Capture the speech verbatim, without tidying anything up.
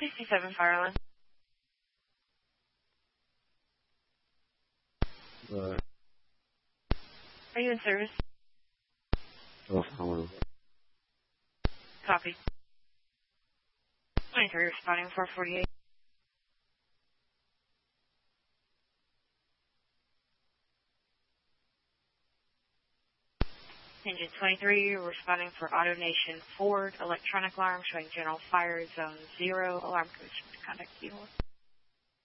sixty-seven Fireland. Uh, Are you in service? oh, hello. Copy. twenty-three responding four forty-eight. Engine twenty-three, you're responding for AutoNation Ford, electronic alarm showing general fire zone zero, alarm commission to contact you.